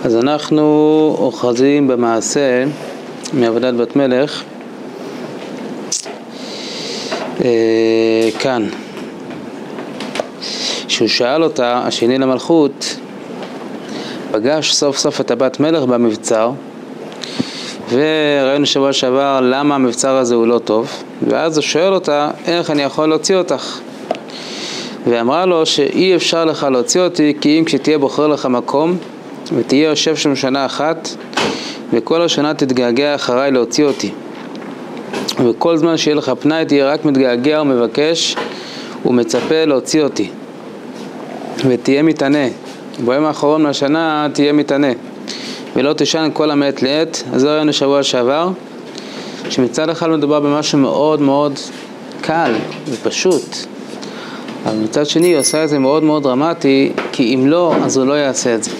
אז אנחנו אוחזים במעשה מעבודת בת מלך כאן, שהוא שאל אותה, השני למלכות, פגש סוף סוף את הבת מלך במבצר, וראינו שבוע שעבר למה המבצר הזה הוא לא טוב, ואז הוא שואל אותה, איך אני יכול להוציא אותך? ואמרה לו שאי אפשר לך להוציא אותי, כי אם כשתהיה בוחר לך מקום ותהיה יושב שם שנה אחת, וכל השנה תתגעגע אחריי להוציא אותי, וכל זמן שיהיה לך פנאי תהיה רק מתגעגע ומבקש ומצפה להוציא אותי, ותהיה מתענה ביום האחרון מהשנה, תהיה מתענה ולא תשן כל המעת לעת. אז זה ראינו שבוע שעבר, שמצד אחד מדובר במשהו מאוד מאוד קל ופשוט, אבל מצד שני הוא עושה את זה מאוד מאוד דרמטי, כי אם לא, אז הוא לא יעשה את זה.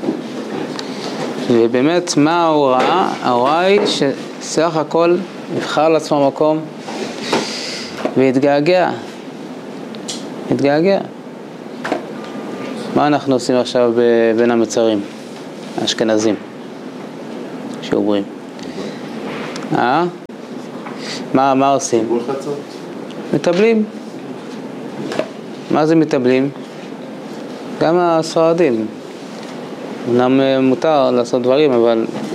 ובאמת מה ההוראה? ההוראה היא שסך הכל יבחר לעצמו מקום ויתגעגע. יתגעגע. מה אנחנו עושים עכשיו בין המצרים? האשכנזים שעוברים. מה עושים? מטבלים. מה זה מטבלים? גם הספרדים. אמנם מותר לעשות דברים, אבל